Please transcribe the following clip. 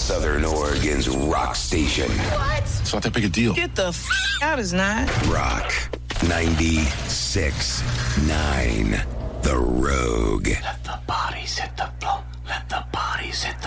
Southern Oregon's rock station. What? It's not that big a deal. Get the out, it's not. Rock 96.9. The Rogue. Let the bodies hit the floor. Let the bodies hit the